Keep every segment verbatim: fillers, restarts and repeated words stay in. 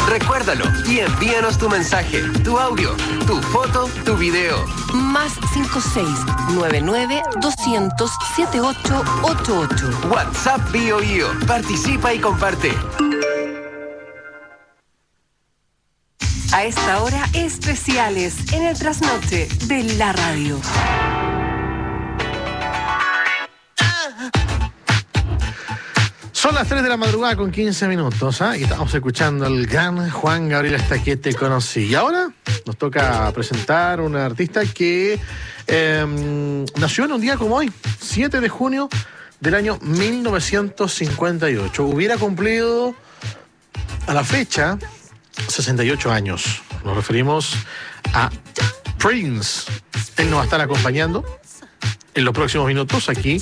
Recuérdalo y envíanos tu mensaje, tu audio, tu foto, tu video. Más cinco seis nueve nueve doscientos setenta y ocho ochenta y ocho. WhatsApp Bio Bio. Participa y comparte. A esta hora, especiales en el trasnoche de la radio. Son las tres de la madrugada con quince minutos, ¿eh? Y estamos escuchando al gran Juan Gabriel hasta que te conocí. Y ahora nos toca presentar una artista que eh, nació en un día como hoy, siete de junio del año mil novecientos cincuenta y ocho. Hubiera cumplido a la fecha sesenta y ocho años. Nos referimos a Prince. Él nos va a estar acompañando en los próximos minutos aquí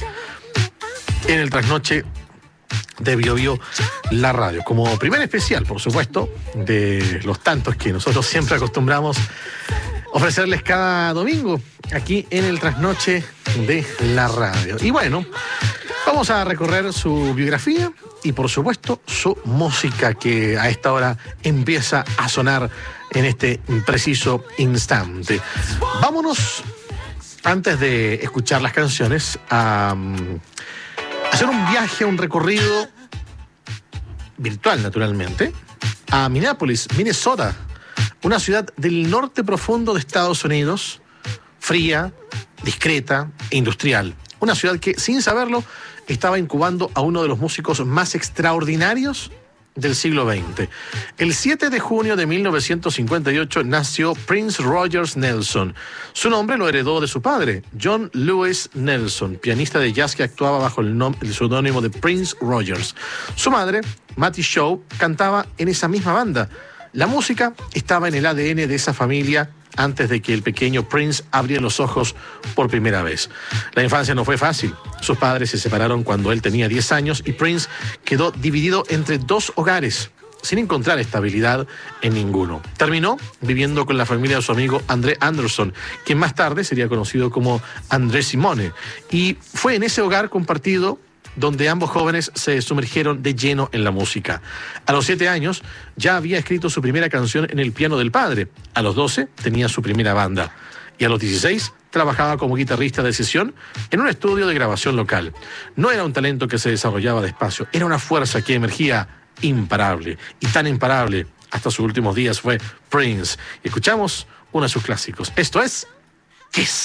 en el trasnoche de Bio Bio, la radio, como primer especial, por supuesto, de los tantos que nosotros siempre acostumbramos ofrecerles cada domingo aquí en el trasnoche de la radio. Y bueno, vamos a recorrer su biografía y por supuesto su música, que a esta hora empieza a sonar en este preciso instante. Vámonos, antes de escuchar las canciones, a hacer un viaje, un recorrido virtual, naturalmente, a Minneapolis, Minnesota, una ciudad del norte profundo de Estados Unidos, fría, discreta e industrial. Una ciudad que, sin saberlo, estaba incubando a uno de los músicos más extraordinarios del siglo veinte. El siete de junio de mil novecientos cincuenta y ocho nació Prince Rogers Nelson. Su nombre lo heredó de su padre, John Lewis Nelson, pianista de jazz que actuaba bajo el, nom- el seudónimo de Prince Rogers. Su madre, Mattie Shaw, cantaba en esa misma banda. La música estaba en el A D N de esa familia antes de que el pequeño Prince abriera los ojos por primera vez. La infancia no fue fácil. Sus padres se separaron cuando él tenía diez años y Prince quedó dividido entre dos hogares, sin encontrar estabilidad en ninguno. Terminó viviendo con la familia de su amigo André Anderson, quien más tarde sería conocido como André Simone. Y fue en ese hogar compartido donde ambos jóvenes se sumergieron de lleno en la música. A los siete años ya había escrito su primera canción en el piano del padre. A los doce tenía su primera banda. Y a los dieciséis trabajaba como guitarrista de sesión en un estudio de grabación local. No era un talento que se desarrollaba despacio, era una fuerza que emergía imparable. Y tan imparable hasta sus últimos días fue Prince. Y escuchamos uno de sus clásicos. Esto es Kiss.